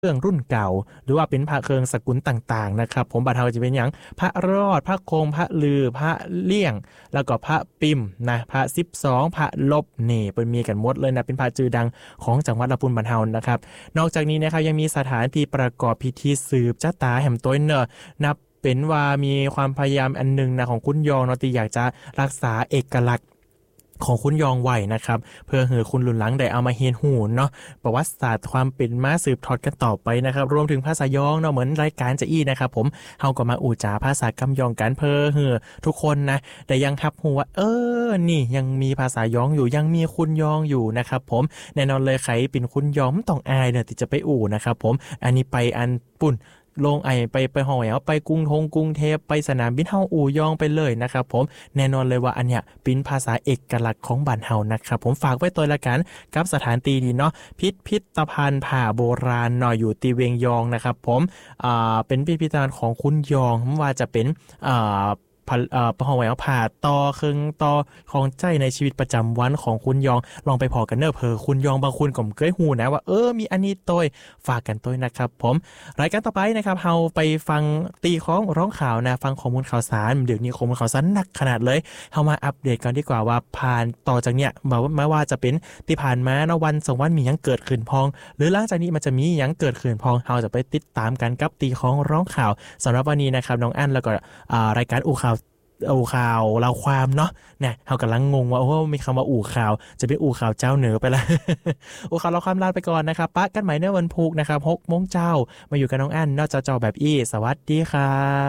เครื่องรุ่นเก่าหรือว่าเป็นพระเครื่องสกุลต่างๆนะครับผมบัดเฮาจะเป็นอย่างพระรอดพระโคงพระลือพระเลี่ยงแล้วก็พระปิ่มนะพระ12พระลบนี่เป็นมีกันหมดเลยนะเป็นพระชื่อดังของจังหวัดลำพูนบัดเฮานะครับนอกจากนี้นะครับยังมีสถานที่ประกอบพิธีสืบชะตาแห่มต้นเนอะนับเป็นว่ามีความพยายามอันนึงนะของคุณยองเนาะที่อยากจะรักษาเอกลักษณ์ของคุณยองไหวนะครับเพื่อให้คุณหลุนหลังได้เอามาเฮียนหูเนาะประวัติศาสตร์ความเป็นมาสืบทอดกันต่อไปนะครับรวมถึงภาษายองเนาะเหมือนรายการจะอี้นะครับผมเฮาก็มาอู่จาภาษากำยองกันเพื่อให้ทุกคนนะแต่ยังทับหูว่านี่ยังมีภาษายองอยู่ยังมีคุณยองอยู่นะครับผมแน่นอนเลยใครเป็นคุณยองต้องอายเนี่ยที่จะไปอู่นะครับผมอันนี้ไปอันปุ่นลงไปหอแหวไปกรุงเทพไปสนามบินเฮาอู่ยองไปเลยนะครับผมแน่นอนเลยว่าอันเนี้ยเป็นภาษาเอกลักษณ์ของบ้านเฮานะครับผมฝากไว้ตัวละกันกับสถานที่นี้เนาะพิธภัณฑ์ผ่าโบราณหน่อยอยู่ตีเวียงยองนะครับผมเป็นพิพิธภัณฑ์ของคุณยองว่าจะเป็นอ่าหอแหววผ่าต่อครึ่งต่อของใจในชีวิตประจำวันของคุณยองลองไปพอกันเนอะเพอคุณยองบางคนก็เคยหูนะว่ามีอันนี้ตัวฝากกันตัวนะครับผมรายการต่อไปนะครับเฮาไปฟังตีของร้องข่าวนะฟังข้อมูลข่าวสารเดี๋ยวนี้ข้อมูลข่าวสารหนักขนาดเลยเฮามาอัปเดตกันดีกว่าว่าผ่านต่อจากเนี้ยไม่ว่าจะเป็นที่ผ่านมานะวันสองวันมีหยังเกิดขึ้นพองหรือหลังจากนี้มันจะมีหยังเกิดขึ้นพองเฮาจะไปติดตามกันกับตีของร้องข่าวสำหรับวันนี้นะครับน้องอั้นแล้วก็รายการอู่ข่าวเราความเนาะเนี่ยเขากำลังงงว่ามีคำว่าอู่ข่าวจะเป็นอู่ข่าวเจ้าเหนือไปละ อู่ข่าวเราความลาไปก่อนนะครับปะกันใหม่ในวันพุธนะครับ6 โมงเจ้ามาอยู่กับน้องอั้นนอกจอแบบสวัสดีครับ